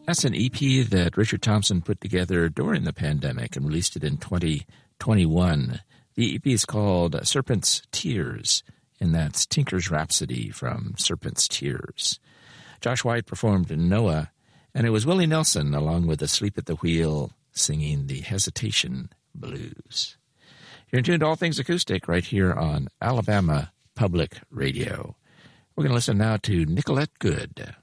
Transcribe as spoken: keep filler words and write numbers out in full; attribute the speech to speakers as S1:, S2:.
S1: That's an E P that Richard Thompson put together during the pandemic and released it in twenty twenty-one. The E P is called Serpent's Tears, and that's Tinker's Rhapsody from Serpent's Tears. Josh White performed Noah, and it was Willie Nelson, along with Asleep at the Wheel, singing the Hesitation Blues. You're in tune to All Things Acoustic right here on Alabama Public Radio. We're going to listen now to Nicolette Good.